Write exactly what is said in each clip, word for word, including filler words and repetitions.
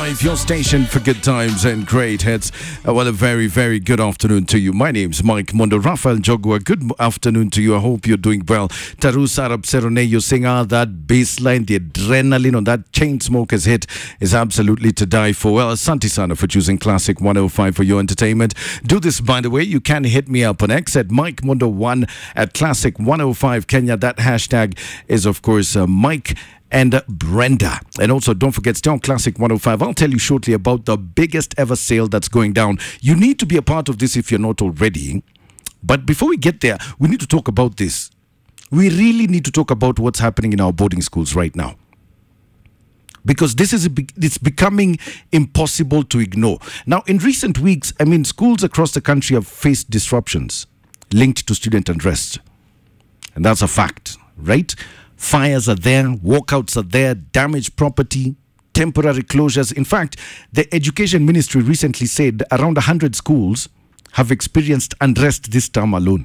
five, your station for good times and great hits. Uh, well, a very, very good afternoon to you. My name's Mike Mondo. Rafael Jogua, good afternoon to you. I hope you're doing well. Tarus Arab Serone, you sing ah, that bass line, the adrenaline on that Chainsmokers hit is absolutely to die for. Well, Asante Sana for choosing Classic one oh five for your entertainment. Do this, by the way, you can hit me up on X at Mike Mondo one at Classic one oh five Kenya. That hashtag is, of course, uh, Mike and Brenda. And also, don't forget, stay on Classic one oh five. I'll tell you shortly about the biggest ever sale that's going down. You need to be a part of this if you're not already. But before we get there, we need to talk about this. We really need to talk about what's happening in our boarding schools right now. Because this is a, it's becoming impossible to ignore. Now, in recent weeks, I mean, schools across the country have faced disruptions linked to student unrest. And that's a fact, right? Fires are there, walkouts are there, damaged property, temporary closures. In fact, the Education Ministry recently said around one hundred schools have experienced unrest this term alone.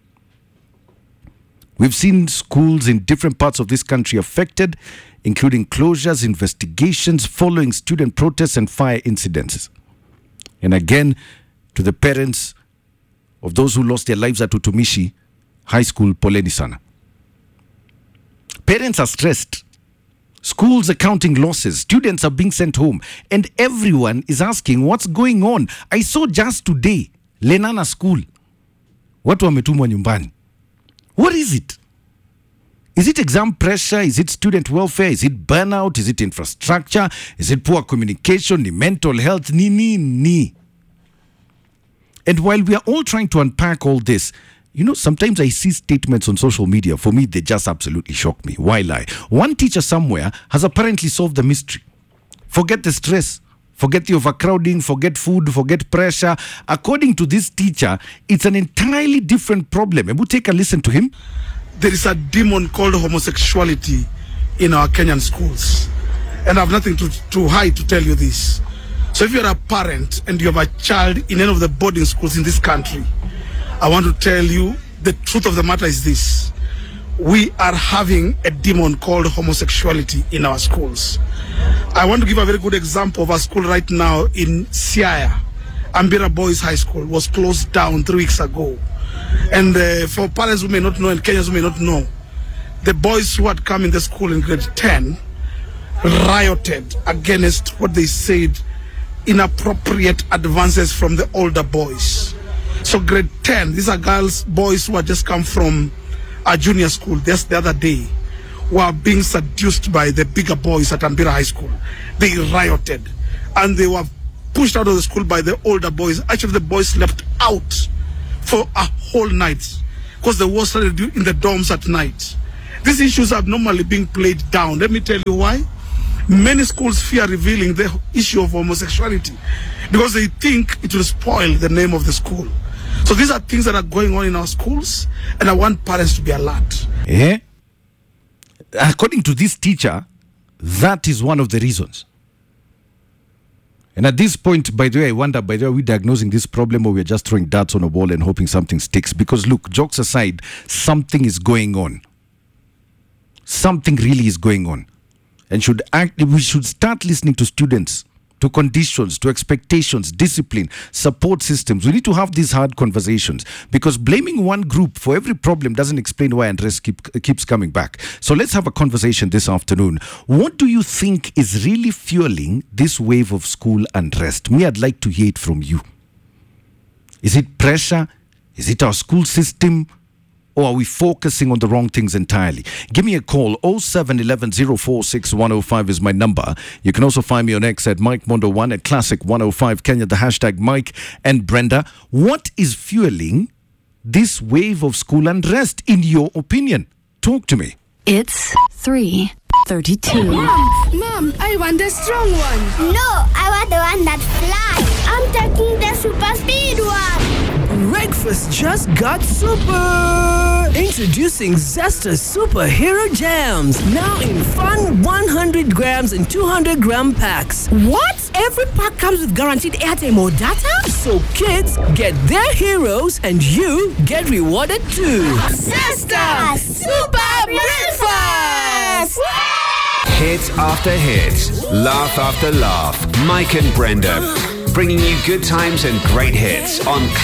We've seen schools in different parts of this country affected, including closures, investigations following student protests and fire incidents. And again, to the parents of those who lost their lives at Utumishi High School, poleni sana. Parents are stressed. Schools are counting losses. Students are being sent home. And everyone is asking, what's going on? I saw just today, Lenana School. Watu wametumwa nyumbani. What is it? Is it exam pressure? Is it student welfare? Is it burnout? Is it infrastructure? Is it poor communication? Ni mental health? Ni, ni, ni. And while we are all trying to unpack all this, you know, sometimes I see statements on social media. For me, they just absolutely shock me. Why lie? One teacher somewhere has apparently solved the mystery. Forget the stress. Forget the overcrowding. Forget food. Forget pressure. According to this teacher, it's an entirely different problem. And we'll take a listen to him. There is a demon called homosexuality in our Kenyan schools. And I have nothing to, to hide to tell you this. So if you're a parent and you have a child in any of the boarding schools in this country, I want to tell you the truth of the matter is this. We are having a demon called homosexuality in our schools. I want to give a very good example of a school right now in Siaya. Ambira Boys High School was closed down three weeks ago. And uh, for parents who may not know and Kenyans who may not know, the boys who had come in the school in grade ten rioted against what they said inappropriate advances from the older boys. So grade ten, these are girls, boys who had just come from a junior school just the other day, were being seduced by the bigger boys at Ambira High School. They rioted and they were pushed out of the school by the older boys. Actually, the boys slept out for a whole night because the war started in the dorms at night. These issues are normally being played down. Let me tell you why. Many schools fear revealing the issue of homosexuality because they think it will spoil the name of the school. So these are things that are going on in our schools, and I want parents to be alert. Yeah. According to this teacher, that is one of the reasons. And at this point, by the way, I wonder, by the way, are we diagnosing this problem or we're just throwing darts on a wall and hoping something sticks? Because look, jokes aside, something is going on. Something really is going on. And should act, we should start listening to students, to conditions, to expectations, discipline, support systems. We need to have these hard conversations because blaming one group for every problem doesn't explain why unrest keep, keeps coming back. So let's have a conversation this afternoon. What do you think is really fueling this wave of school unrest? Me, I'd like to hear it from you. Is it pressure? Is it our school system? Or are we focusing on the wrong things entirely? Give me a call. oh seven one one oh four six one oh five is my number. You can also find me on X at Mike Mondo one at Classic one oh five Kenya, the hashtag Mike and Brenda. What is fueling this wave of school unrest, in your opinion? Talk to me. It's three thirty-two. Mom, Mom, I want the strong one. No, I want the one that flies. I'm taking the super speed one. Breakfast just got super! Introducing Zesta Superhero Jams. Now in fun one hundred grams and two hundred gram packs. What? Every pack comes with guaranteed airtime or data? So kids get their heroes and you get rewarded too. Zesta Super Breakfast! Hit after hit, laugh after laugh. Mike and Brenda, bringing you good times and great hits on